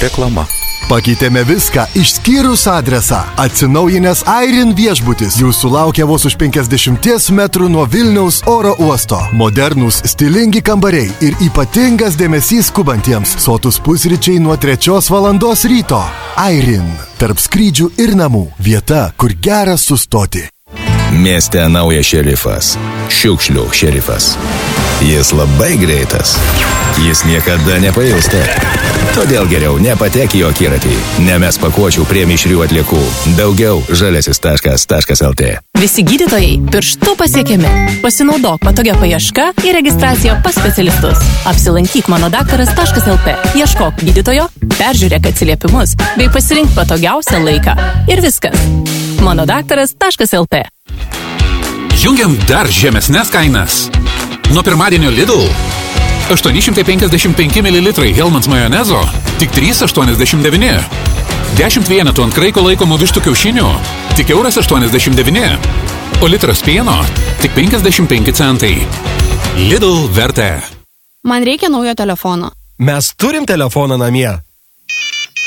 Reklama. Pakeitėme viską išskyrus adresą. Atsinaujinęs Airin viešbutis jūsų laukia vos už 50 metrų nuo Vilniaus oro uosto. Modernūs, stilingi kambariai ir ypatingas dėmesys skubantiems. Sotus pusryčiai nuo 3 valandos ryto. Airin. Tarp skrydžių ir namų. Vieta, kur gera sustoti. Mieste naujas šerifas. Šiukšlių šerifas. Jis labai greitas. Jis niekada nepailsta. Todėl geriau nepatek į akiratį. Nemes pakuočių prie mišrių atliekų. Daugiau žaliasis.lt. Visi gydytojai pirštų pasiekiami. Pasinaudok patogia paieška ir registracija pas specialistus. Apsilankyk manodaktaras.lt. Ieškok gydytojo, peržiūrėk atsiliepimus bei pasirink patogiausią laiką. Ir viskas. manodaktaras.lt. Jungiam dar žemesnes kainas. Nuo pirmadienio Lidl 855 ml Hellmann's majonezo tik 3,89. 10 vienetų ant kraiko laikomų vištų kiaušinių tik 1,89 €. O litras pieno tik 55 centai. Lidl vertė. Man reikia naujo telefono. Mes turim telefoną namie.